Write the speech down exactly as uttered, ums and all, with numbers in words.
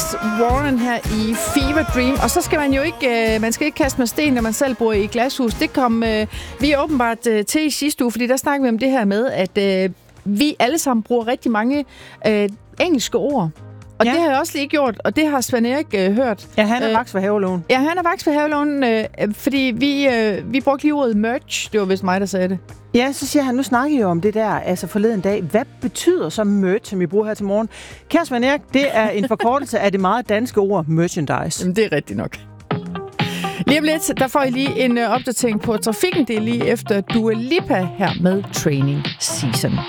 Alex Warren her i Fever Dream. Og så skal man jo ikke, øh, man skal ikke kaste med sten, når man selv bor i glashus. Det kom øh, vi åbenbart øh, til i sidste uge, fordi der snakker vi om det her med, at øh, vi alle sammen bruger rigtig mange øh, engelske ord. Og ja. Det har jeg også lige gjort, og det har Svend Erik øh, hørt. Ja, han er øh, vaks for havelån. Ja, han er vaks for havelån, øh, fordi vi, øh, vi brugte lige ordet merch. Det var vist mig, der sagde det. Ja, så siger han, nu snakker I jo om det der, altså forleden dag. Hvad betyder så merch, som I bruger her til morgen? Kære Svend Erik, det er en forkortelse af det meget danske ord merchandise. Jamen, det er rigtigt nok. Lige om lidt, der får I lige en uh, opdatering på trafikken. Det er lige efter Dua Lipa her med Training Season.